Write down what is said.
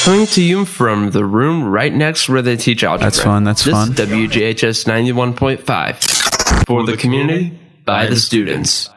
Coming to you from the room right next where they teach algebra. That's fun. This is WGHS 91.5. For the community, by the students.